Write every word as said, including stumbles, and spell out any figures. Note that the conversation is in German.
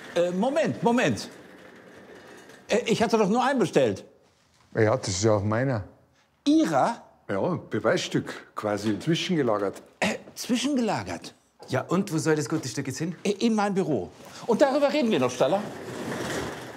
Äh, Moment, Moment. Äh, ich hatte doch nur einen bestellt. Ja, das ist ja auch meiner. Ihrer? Ja, Beweisstück, quasi zwischengelagert. Äh, zwischengelagert? Ja, und wo soll das gute Stück jetzt hin? Äh, in mein Büro. Und darüber reden wir noch, Staller.